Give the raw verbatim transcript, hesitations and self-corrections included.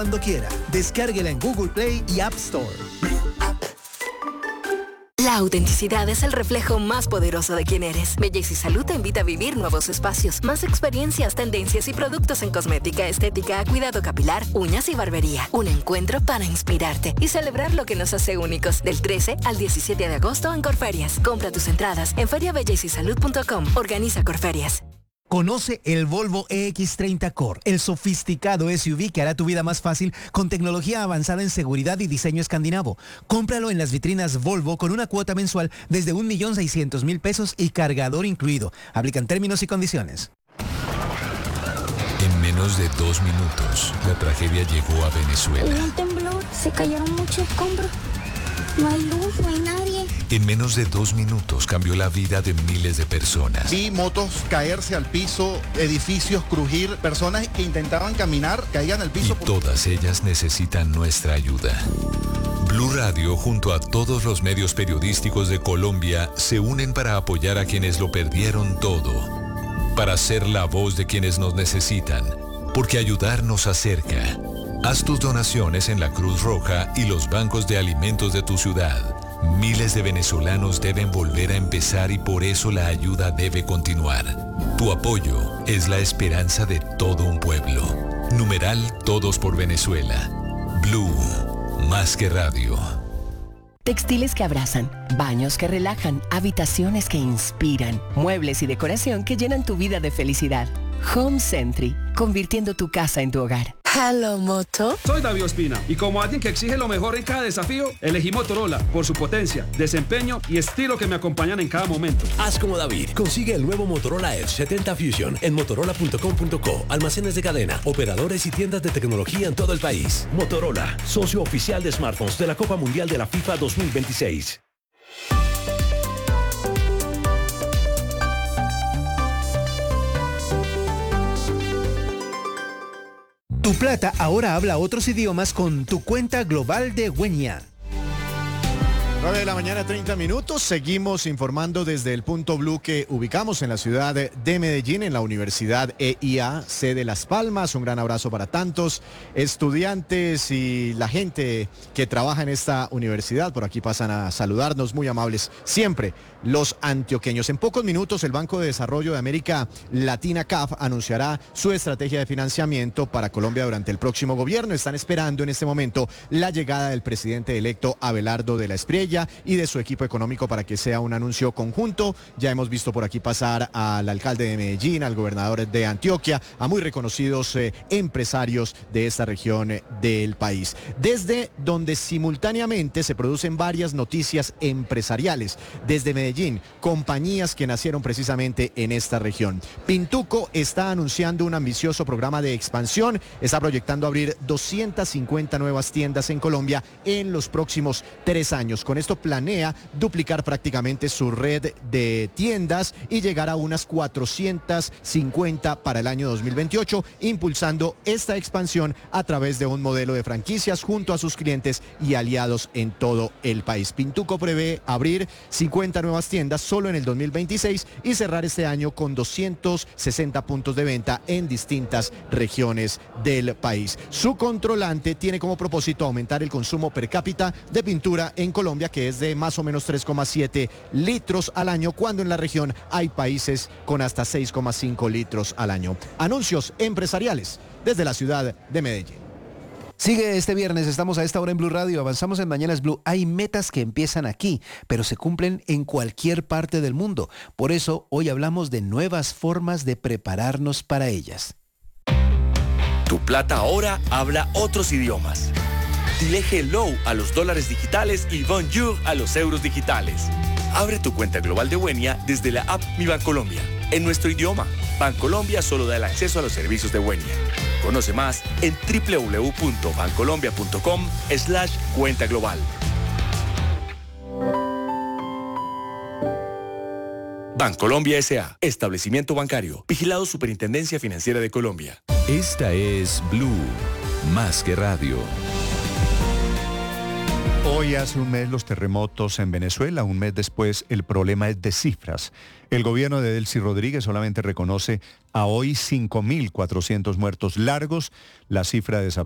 Cuando quiera, descárguela en Google Play y App Store. La autenticidad es el reflejo más poderoso de quién eres. Belleza y Salud te invita a vivir nuevos espacios, más experiencias, tendencias y productos en cosmética, estética, cuidado capilar, uñas y barbería. Un encuentro para inspirarte y celebrar lo que nos hace únicos. Del trece al diecisiete de agosto en Corferias. Compra tus entradas en feria belleza y salud punto com. Organiza Corferias. Conoce el Volvo E X treinta Core, el sofisticado S U V que hará tu vida más fácil con tecnología avanzada en seguridad y diseño escandinavo. Cómpralo en las vitrinas Volvo con una cuota mensual desde un millón seiscientos mil pesos y cargador incluido. Aplican términos y condiciones. En menos de dos minutos, la tragedia llegó a Venezuela. Hubo un temblor, se cayeron muchos escombros. No hay luz, no hay nadie. En menos de dos minutos cambió la vida de miles de personas. Vi motos caerse al piso, edificios crujir, personas que intentaban caminar caían al piso. Y todas ellas necesitan nuestra ayuda. Blue Radio junto a todos los medios periodísticos de Colombia se unen para apoyar a quienes lo perdieron todo. Para ser la voz de quienes nos necesitan. Porque ayudar nos acerca. Haz tus donaciones en la Cruz Roja y los bancos de alimentos de tu ciudad. Miles de venezolanos deben volver a empezar y por eso la ayuda debe continuar. Tu apoyo es la esperanza de todo un pueblo. Numeral Todos por Venezuela. Blue, más que radio. Textiles que abrazan, baños que relajan, habitaciones que inspiran, muebles y decoración que llenan tu vida de felicidad. Home Sentry, convirtiendo tu casa en tu hogar. Hello, Moto. Soy David Ospina y como alguien que exige lo mejor en cada desafío, elegí Motorola por su potencia, desempeño y estilo que me acompañan en cada momento. Haz como David. Consigue el nuevo Motorola Edge setenta Fusion en motorola punto com punto co. Almacenes de cadena, operadores y tiendas de tecnología en todo el país. Motorola, socio oficial de smartphones de la Copa Mundial de la FIFA dos mil veintiséis. Tu plata ahora habla otros idiomas con tu cuenta global de Wenia. nueve de la mañana, treinta minutos. Seguimos informando desde el punto Blue que ubicamos en la ciudad de Medellín, en la Universidad E I A, sede Las Palmas. Un gran abrazo para tantos estudiantes y la gente que trabaja en esta universidad. Por aquí pasan a saludarnos, muy amables siempre los antioqueños. En pocos minutos el Banco de Desarrollo de América Latina, C A F, anunciará su estrategia de financiamiento para Colombia durante el próximo gobierno. Están esperando en este momento la llegada del presidente electo Abelardo de la Espriella y de su equipo económico para que sea un anuncio conjunto. Ya hemos visto por aquí pasar al alcalde de Medellín, al gobernador de Antioquia, a muy reconocidos eh, empresarios de esta región eh, del país. Desde donde simultáneamente se producen varias noticias empresariales. Desde Medellín, compañías que nacieron precisamente en esta región. Pintuco está anunciando un ambicioso programa de expansión. Está proyectando abrir doscientas cincuenta nuevas tiendas en Colombia en los próximos tres años. Con esto planea duplicar prácticamente su red de tiendas y llegar a unas cuatrocientas cincuenta para el año dos mil veintiocho, impulsando esta expansión a través de un modelo de franquicias junto a sus clientes y aliados en todo el país. Pintuco prevé abrir cincuenta nuevas tiendas solo en el dos mil veintiséis y cerrar este año con doscientos sesenta puntos de venta en distintas regiones del país. Su controlante tiene como propósito aumentar el consumo per cápita de pintura en Colombia, que es de más o menos tres coma siete litros al año, cuando en la región hay países con hasta seis coma cinco litros al año. Anuncios empresariales desde la ciudad de Medellín. Sigue este viernes, estamos a esta hora en Blue Radio, avanzamos en Mañanas Blue. Hay metas que empiezan aquí, pero se cumplen en cualquier parte del mundo. Por eso, hoy hablamos de nuevas formas de prepararnos para ellas. Tu plata ahora habla otros idiomas. Dile hello a los dólares digitales y bonjour a los euros digitales. Abre tu cuenta global de Wenia desde la app Mi Bancolombia. En nuestro idioma, Bancolombia solo da el acceso a los servicios de Wenia. Conoce más en doble u doble u doble u punto bancolombia punto com slash cuenta global. Bancolombia S A, establecimiento bancario, vigilado Superintendencia Financiera de Colombia. Esta es Blue, más que radio. Hoy hace un mes los terremotos en Venezuela, un mes después el problema es de cifras. El gobierno de Delcy Rodríguez solamente reconoce a hoy cinco mil cuatrocientos muertos largos, la cifra de